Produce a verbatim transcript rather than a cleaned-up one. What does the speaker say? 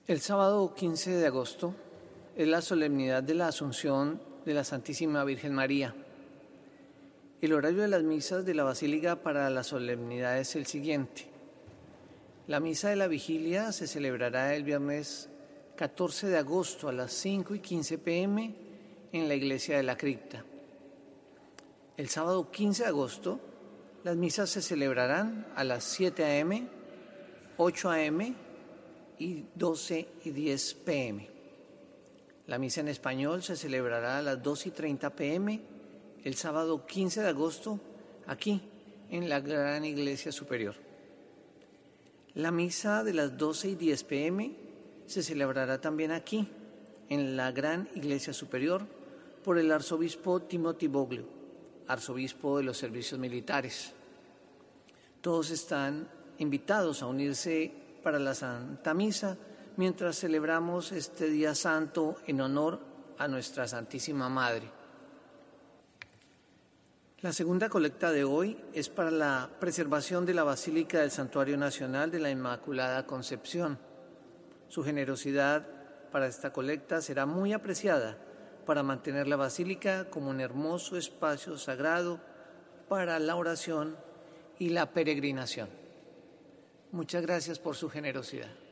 El sábado quince de agosto es la solemnidad de la Asunción de la Santísima Virgen María. El horario de las misas de la Basílica para la solemnidad es el siguiente. La misa de la vigilia se celebrará el viernes catorce de agosto a las cinco y quince pm en la iglesia de la Cripta. El sábado quince de agosto las misas se celebrarán a las siete am, ocho am y doce y diez pm. La misa en español se celebrará a las dos y treinta pm el sábado quince de agosto aquí en la Gran Iglesia Superior. La misa de las doce y diez pm se celebrará también aquí en la Gran Iglesia Superior por el arzobispo Timothy Boglio, arzobispo de los servicios militares. Todos están invitados a unirse para la Santa Misa mientras celebramos este día santo en honor a nuestra Santísima Madre. La segunda colecta de hoy es para la preservación de la Basílica del Santuario Nacional de la Inmaculada Concepción. Su generosidad para esta colecta será muy apreciada para mantener la Basílica como un hermoso espacio sagrado para la oración y la peregrinación. Muchas gracias por su generosidad.